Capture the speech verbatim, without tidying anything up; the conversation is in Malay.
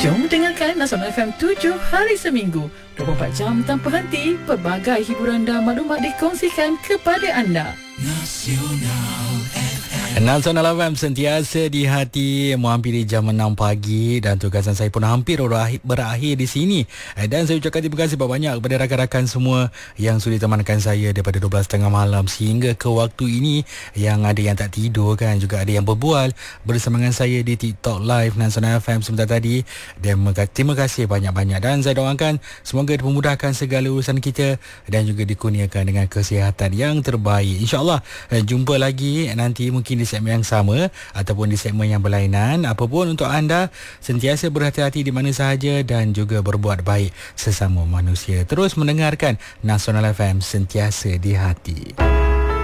Jom dengarkan Nasional F M tujuh hari seminggu, dua puluh empat jam tanpa henti. Pelbagai hiburan dan maklumat dikongsikan kepada anda. Nasional Nasional F M sentiasa di hati, menghampiri jam enam pagi dan tugasan saya pun hampir berakhir, berakhir di sini. Dan saya ucapkan terima kasih banyak kepada rakan-rakan semua yang sudi temankan saya daripada dua belas tiga puluh malam sehingga ke waktu ini, yang ada yang tak tidur kan, juga ada yang berbual bersama dengan saya di TikTok Live Nasional F M sebentar tadi. Dan terima kasih banyak-banyak dan saya doakan semoga dimudahkan segala urusan kita dan juga dikurniakan dengan kesihatan yang terbaik. InsyaAllah jumpa lagi nanti mungkin di segmen yang sama ataupun di segmen yang berlainan. Apapun untuk anda, sentiasa berhati-hati di mana sahaja dan juga berbuat baik sesama manusia. Terus mendengarkan Nasional F M sentiasa di hati.